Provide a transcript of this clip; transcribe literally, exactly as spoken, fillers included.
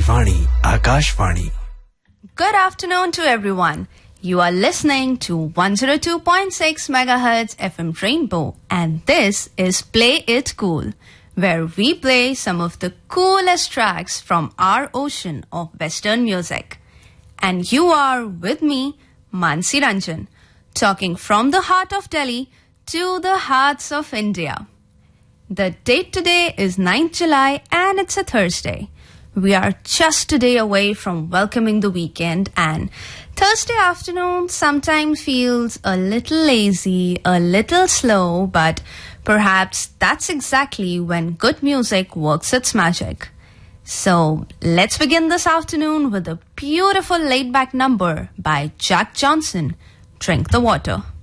Akashvani, Akashvani. Good afternoon to everyone. You are listening to one oh two point six megahertz F M Rainbow, and this is Play It Cool, where we play some of the coolest tracks from our ocean of Western music. And you are with me, Mansi Ranjan, talking from the heart of Delhi to the hearts of India. The date today is ninth of July and it's a Thursday. We are just a day away from welcoming the weekend, and Thursday afternoon sometimes feels a little lazy, a little slow, but perhaps that's exactly when good music works its magic. So let's begin this afternoon with a beautiful laid-back number by Jack Johnson, Drink the Water.